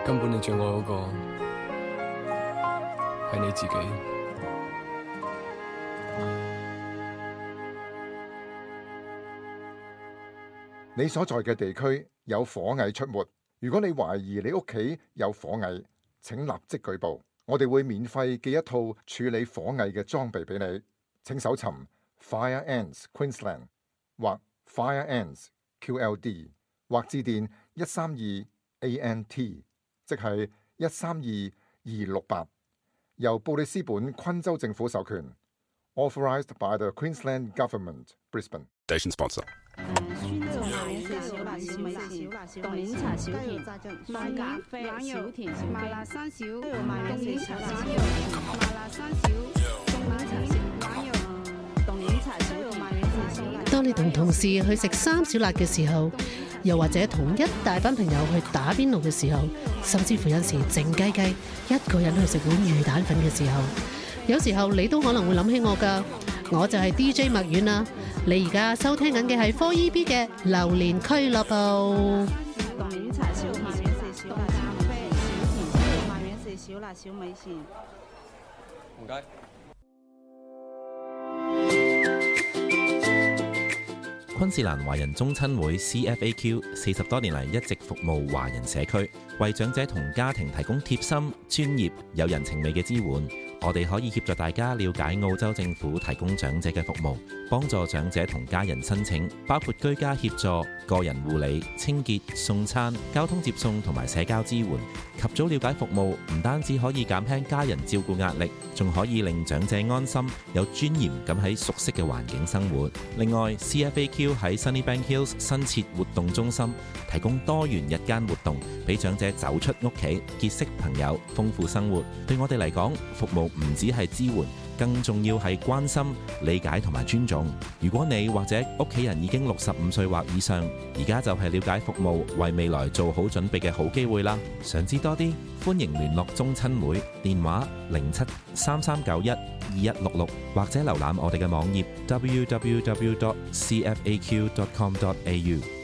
根本你最愛嗰個係你自己。 你所在嘅地區有火蟻出沒，如果你懷疑你屋企有火蟻，請立即舉報，我哋會免費寄一套處理火蟻嘅裝備俾你。請搜尋 Fire Ants Queensland 或 Fire Ants QLD 或致電132 ANT， 即係132-268，由布里斯本昆州政府授權。Authorized by the Queensland Government, Brisbane. Station sponsor. 凍檸茶小甜，賣咖啡小甜小麻辣生小，凍檸茶小，麻辣生小，凍檸茶小， 當你同同事去食三小辣嘅時候，又或者同一大班朋友去打邊爐嘅時候，甚至乎有時靜雞雞一個人去食碗魚蛋粉嘅時候，有時候你都可能會諗起我㗎，我就係 DJ 麥婉啦。你而家收聽緊嘅係 4EB 嘅榴蓮俱樂部。 凍檸茶小，麻辣四小，凍咖啡小甜，麻辣四小辣小米線。 唔該。 昆士蘭華人宗親會 CFAQ 40多年嚟一直服務華人社區，為長者同家庭提供貼心、專業、有人情味嘅支援。我哋可以協助大家了解澳洲政府提供長者嘅服務，幫助長者同家人申請，包括居家協助、個人護理、清潔、送餐、交通接送同埋社交支援。及早了解服務，唔單止可以減輕家人照顧壓力，仲可以令長者安心、有尊嚴咁喺熟悉嘅環境生活。另外 ，CFAQ 喺 Sunnybank Hills 新設活動中心，提供多元日間活動，俾長者走出屋企，結識朋友，豐富生活。對我哋嚟講，服務唔只係支援，更重要係關心、理解同埋尊重。如果你或者屋企人已經65歲或以上，而家就係了解服務、為未來做好準備嘅好機會啦。想知多啲，歡迎聯絡宗親會，電話0733912166，或者瀏覽我哋嘅網頁 www.cfaq.com.au。